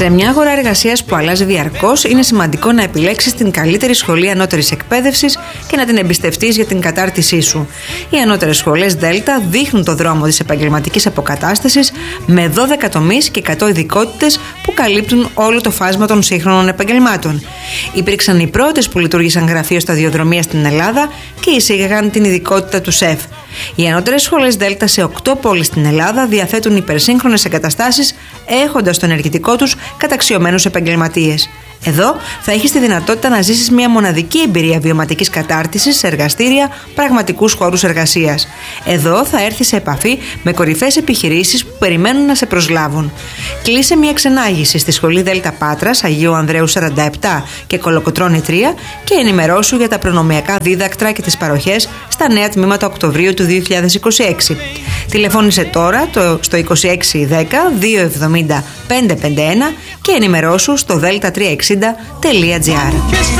Σε μια αγορά εργασίας που αλλάζει διαρκώς, είναι σημαντικό να επιλέξεις την καλύτερη σχολή ανώτερης εκπαίδευσης και να την εμπιστευτείς για την κατάρτισή σου. Οι ανώτερες σχολές Δέλτα δείχνουν το δρόμο της επαγγελματικής αποκατάστασης με 12 τομείς και 100 ειδικότητες που καλύπτουν όλο το φάσμα των σύγχρονων επαγγελμάτων. Υπήρξαν οι πρώτες που λειτουργήσαν γραφείο σταδιοδρομίας στην Ελλάδα και εισήγαγαν την ειδικότητα του ΣΕΦ. Οι ανώτερες σχολές Δέλτα σε 8 πόλεις στην Ελλάδα διαθέτουν υπερσύγχρονες εγκαταστάσεις, έχοντας στο ενεργητικό τους καταξιωμένους επαγγελματίες. Εδώ θα έχεις τη δυνατότητα να ζήσεις μια μοναδική εμπειρία βιωματικής κατάρτισης σε εργαστήρια, πραγματικούς χώρους εργασίας. Εδώ θα έρθεις σε επαφή με κορυφαίες επιχειρήσεις που περιμένουν να σε προσλάβουν. Κλείσε μια ξενάγηση στη Σχολή Δέλτα Πάτρας, Αγίου Ανδρέου 47 και Κολοκοτρώνη 3 και ενημερώσου για τα προνομιακά δίδακτρα και τις παροχές στα νέα τμήματα Οκτωβρίου του 2026. Τηλεφώνησε τώρα στο 2610 270 551 και ενημερώσου στο delta360.gr.